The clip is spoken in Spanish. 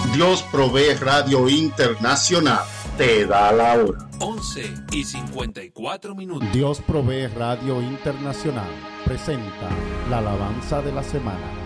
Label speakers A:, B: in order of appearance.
A: Dios Provee Radio Internacional te da la hora.
B: 11:54.
C: Dios Provee Radio Internacional presenta la alabanza de la semana.